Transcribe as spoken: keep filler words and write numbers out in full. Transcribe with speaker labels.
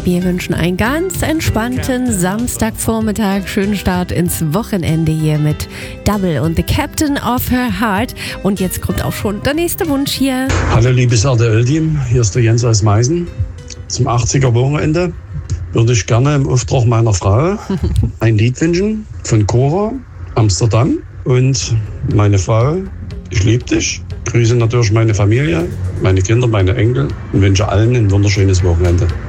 Speaker 1: Wir wünschen einen ganz entspannten Samstagvormittag. Schönen Start ins Wochenende hier mit Double und The Captain of Her Heart. Und jetzt kommt auch schon der nächste Wunsch hier.
Speaker 2: Hallo liebes R T L-Team, hier ist der Jens aus Meißen. Zum achtziger-Wochenende würde ich gerne im Auftrag meiner Frau ein Lied wünschen von Cora, Amsterdam. Und meine Frau, ich liebe dich. Grüße natürlich meine Familie, meine Kinder, meine Enkel und wünsche allen ein wunderschönes Wochenende.